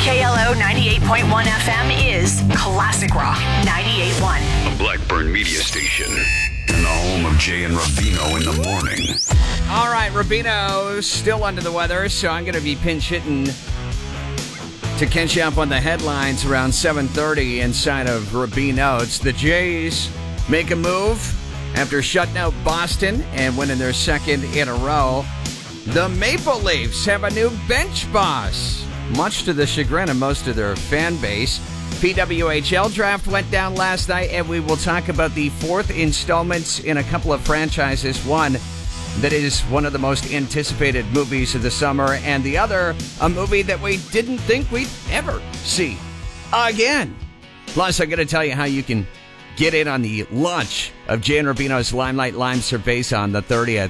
KLO 98.1 FM is Classic Rock 98.1. A Blackburn media station. And the home of Jay and Ravino in the morning. All right, Rubino's still under the weather, so I'm going to be pinch hitting to catch you up on the headlines around 7:30 inside of Rubino's. The Jays make a move after shutting out Boston and winning their second in a row. The Maple Leafs have a new bench boss, much to the chagrin of most of their fan base. PWHL draft went down last night, and we will talk about the fourth installments in a couple of franchises. One that is one of the most anticipated movies of the summer, and the other, a movie that we didn't think we'd ever see again. Plus, I'm going to tell you how you can get in on the launch of Jay and Rubino's Limelight Lime Cerveza on the 30th.